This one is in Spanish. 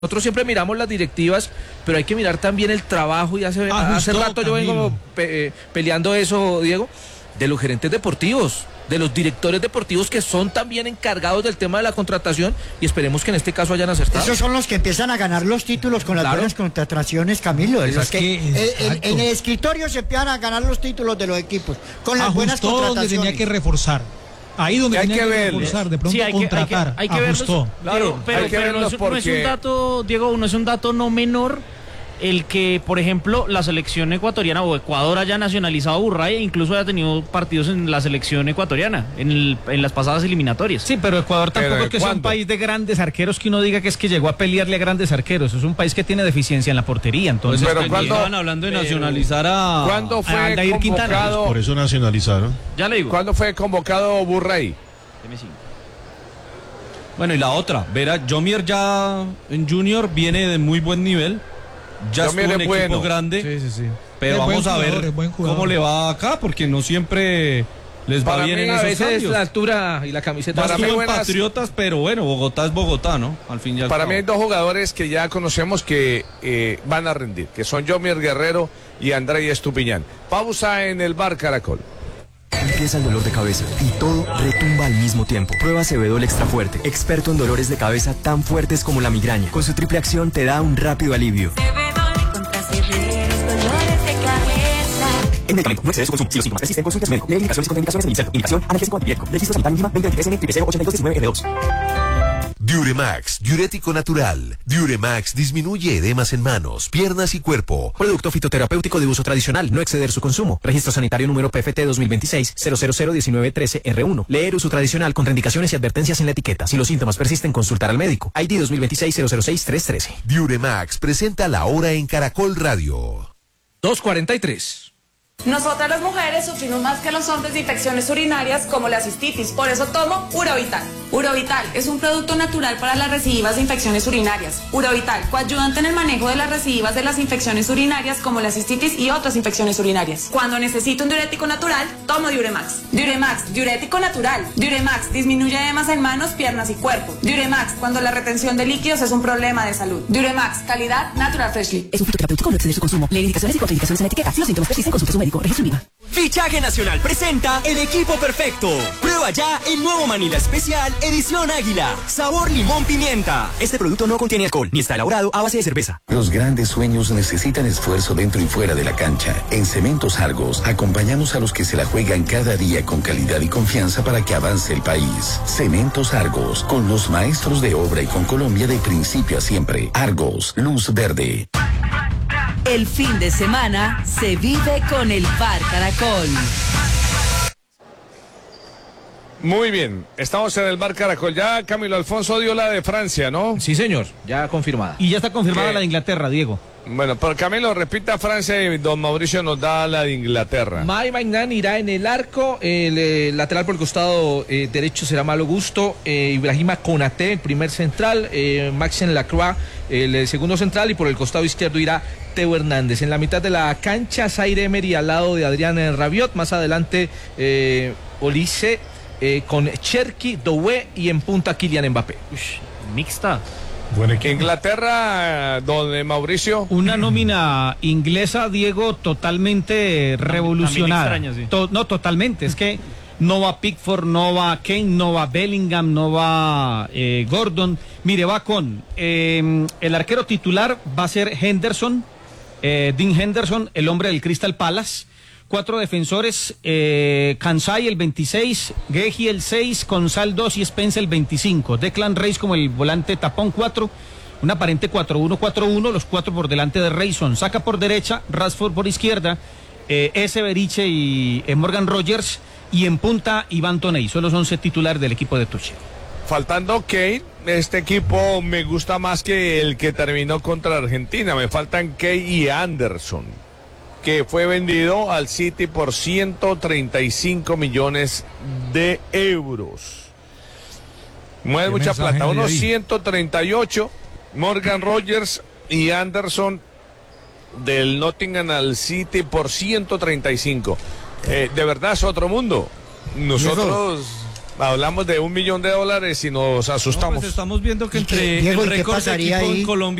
Nosotros siempre miramos las directivas, pero hay que mirar también el trabajo y hace rato yo vengo peleando eso, Diego, de los gerentes deportivos, de los directores deportivos que son también encargados del tema de la contratación y esperemos que en este caso hayan acertado. Esos son los que empiezan a ganar los títulos con las buenas contrataciones, Camilo. Los que en el escritorio se empiezan a ganar los títulos de los equipos con las buenas contrataciones. Donde tenía que reforzar. Ahí donde hay tenía que reforzar, de pronto contratar, hay que verlos, claro, pero no es un dato, Diego, no es un dato no menor el que, por ejemplo, la selección ecuatoriana o Ecuador haya nacionalizado a Burray e incluso haya tenido partidos en la selección ecuatoriana, en las pasadas eliminatorias. Sí, pero Ecuador tampoco es que sea un país de grandes arqueros que uno diga que es que llegó a pelearle a grandes arqueros. Es un país que tiene deficiencia en la portería. Entonces, pero cuando estaban hablando de nacionalizar ¿cuándo fue Aldair Quintana? Por eso nacionalizaron. Ya le digo. ¿Cuándo fue convocado Burray? Bueno, y la otra, Vera, Jomier ya en Junior viene de muy buen nivel. Ya estuvo en equipo grande. Sí. Pero vamos a ver cómo le va acá, porque no siempre les va bien en esos veces cambios. la altura y la camiseta. Para mí Patriotas, pero bueno, Bogotá es Bogotá, ¿no? Al fin y al Para cabo. mí hay dos jugadores que ya conocemos que van a rendir, que son Jomier Guerrero y Andrei Estupiñán. Pausa en el Bar Caracol. Empieza el dolor de cabeza y todo retumba al mismo tiempo. Prueba Cebedol Extra Fuerte, experto en dolores de cabeza tan fuertes como la migraña. Con su triple acción te da un rápido alivio. Cebedol contra severos dolores de cabeza. El medicamento no excede su consumo. Si los síntomas persisten, consulte a su médico. Lee indicaciones y contraindicaciones en el indicación analgésico antibiótico. Registro sanitario íntima 2023N triple 8219R2. Diuremax, diurético natural. Diuremax disminuye edemas en manos, piernas y cuerpo. Producto fitoterapéutico de uso tradicional, no exceder su consumo. Registro sanitario número PFT 2026-0001913R1. Leer uso tradicional, contraindicaciones y advertencias en la etiqueta. Si los síntomas persisten, consultar al médico. ID 2026-006-313. Diuremax presenta La Hora en Caracol Radio. 2:43. Nosotras las mujeres sufrimos más que los hombres de infecciones urinarias como la cistitis, por eso tomo Urovital. Urovital es un producto natural para las recidivas de infecciones urinarias. Urovital, coayudante en el manejo de las recidivas de las infecciones urinarias como la cistitis y otras infecciones urinarias. Cuando necesito un diurético natural, tomo Diuremax. Diuremax, diurético natural. Diuremax disminuye edemas en manos, piernas y cuerpo. Diuremax, cuando la retención de líquidos es un problema de salud. Diuremax, calidad Natural Freshly. Es un fitoterapéutico, no exceder su consumo. Lee indicaciones y contraindicaciones en la etiqueta. Si los síntomas persisten, consulte a su médico. Registro IVA. Fichaje Nacional presenta El Equipo Perfecto. Prueba ya el nuevo Manila Especial Edición Águila. Sabor limón pimienta. Este producto no contiene alcohol ni está elaborado a base de cerveza. Los grandes sueños necesitan esfuerzo dentro y fuera de la cancha. En Cementos Argos acompañamos a los que se la juegan cada día con calidad y confianza para que avance el país. Cementos Argos, con los maestros de obra y con Colombia de principio a siempre. Argos, luz verde. El fin de semana se vive con el Bar Caracol. Muy bien, estamos en el Bar Caracol. Ya Camilo Alfonso dio la de Francia, ¿no? Sí, señor, ya confirmada. Y ya está confirmada la de Inglaterra, Diego. Bueno, pero Camilo, repita Francia y don Mauricio nos da la de Inglaterra. Mike Magnan irá en el arco, el lateral por el costado derecho será Malo Gusto, Ibrahima Konaté, el primer central, Maxen Lacroix, el segundo central, y por el costado izquierdo irá Teo Hernández. En la mitad de la cancha, Zaire Emery al lado de Adrián Rabiot, más adelante Olise con Cherki, Doué y en punta Kylian Mbappé. Mixta. Inglaterra, donde Mauricio. Una nómina inglesa, Diego, totalmente revolucionada. Extraña, sí. No, totalmente. Es que no va Pickford, no va Kane, no va Bellingham, no va Gordon. Mire, va con el arquero titular, va a ser Henderson, Dean Henderson, el hombre del Crystal Palace. 4 defensores, Kansai el 26, Gehi el 6, Consal 2 y Spence el 25. Declan Rice como el volante tapón 4, un aparente 4-1-4-1, los 4 por delante de Rayson. Saca por derecha, Rashford por izquierda, Beriche y Morgan Rogers, y en punta Iván Toney. Son los 11 titulares del equipo de Tuchel. Faltando Kane, este equipo me gusta más que el que terminó contra Argentina. Me faltan Kane y Anderson, que fue vendido al City por 135 millones de euros. Mueve mucha plata, unos 138, Morgan Rogers y Anderson del Nottingham al City por 135. De verdad es otro mundo. Nosotros Hablamos de $1 millón y nos asustamos. No, pues estamos viendo que entre Diego, el ¿y qué récord de pasaría equipo ahí? en Colombia